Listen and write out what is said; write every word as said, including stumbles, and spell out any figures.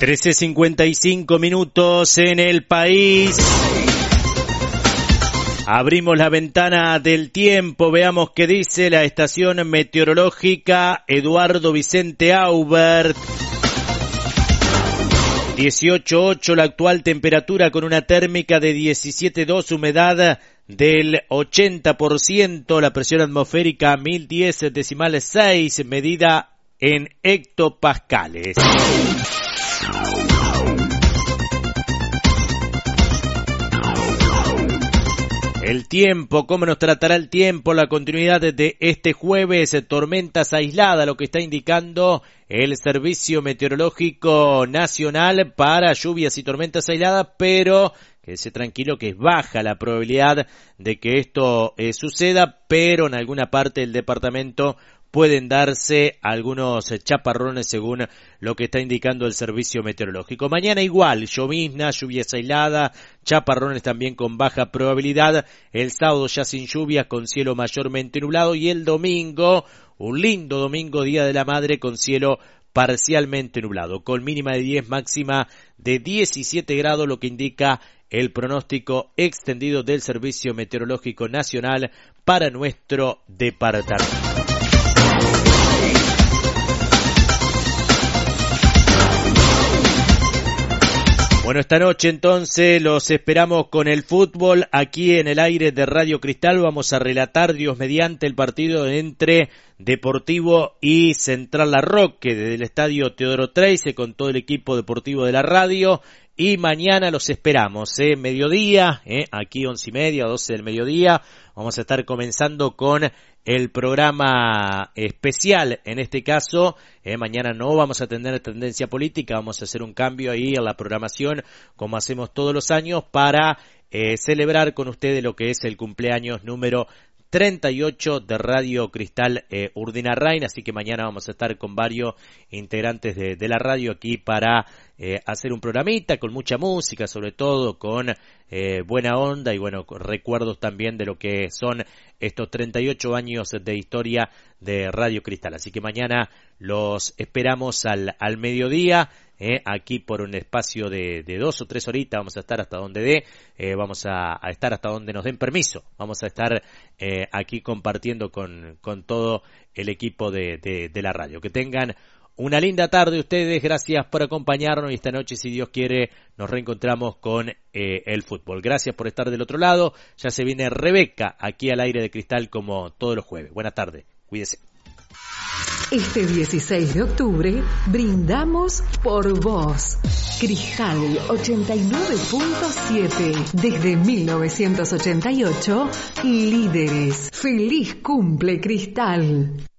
trece cincuenta y cinco minutos en el país. Abrimos la ventana del tiempo, veamos qué dice la estación meteorológica Eduardo Vicente Aubert. dieciocho punto ocho la actual temperatura con una térmica de diecisiete punto dos, humedad del ochenta por ciento, la presión atmosférica mil diez decimales seis, medida en hectopascales. El tiempo, ¿cómo nos tratará el tiempo? La continuidad de este jueves, tormentas aisladas, lo que está indicando el Servicio Meteorológico Nacional para lluvias y tormentas aisladas, pero quédese tranquilo que es baja la probabilidad de que esto eh, suceda, pero en alguna parte del departamento pueden darse algunos chaparrones según lo que está indicando el servicio meteorológico. Mañana igual, llovizna, lluvias aisladas, chaparrones también con baja probabilidad. El sábado ya sin lluvias, con cielo mayormente nublado. Y el domingo, un lindo domingo, Día de la Madre, con cielo parcialmente nublado, con mínima de diez, máxima de diecisiete grados, lo que indica el pronóstico extendido del Servicio Meteorológico Nacional para nuestro departamento. Bueno, esta noche entonces los esperamos con el fútbol aquí en el aire de Radio Cristal. Vamos a relatar, Dios mediante, el partido entre Deportivo y Central Larroque desde el estadio Teodoro Trece con todo el equipo deportivo de la radio. Y mañana los esperamos, eh, mediodía, eh, aquí once y media, doce del mediodía. Vamos a estar comenzando con el programa especial, en este caso, eh, mañana no vamos a tener tendencia política, vamos a hacer un cambio ahí en la programación, como hacemos todos los años, para eh, celebrar con ustedes lo que es el cumpleaños número treinta y ocho de Radio Cristal eh, Urdinarrain, así que mañana vamos a estar con varios integrantes de, de la radio aquí para eh, hacer un programita con mucha música, sobre todo con eh, buena onda y bueno, recuerdos también de lo que son estos treinta y ocho años de historia de Radio Cristal. Así que mañana los esperamos al, al mediodía. Eh, aquí por un espacio de, de dos o tres horitas, vamos a estar hasta donde dé, eh, vamos a, a estar hasta donde nos den permiso, vamos a estar eh, aquí compartiendo con, con todo el equipo de, de, de la radio. Que tengan una linda tarde ustedes, gracias por acompañarnos y esta noche, si Dios quiere, nos reencontramos con eh, el fútbol. Gracias por estar del otro lado, ya se viene Rebeca aquí al aire de Cristal como todos los jueves. Buenas tardes, cuídese. Este dieciséis de octubre brindamos por vos. Cristal ochenta y nueve punto siete. Desde mil novecientos ochenta y ocho, líderes. Feliz cumple, Cristal.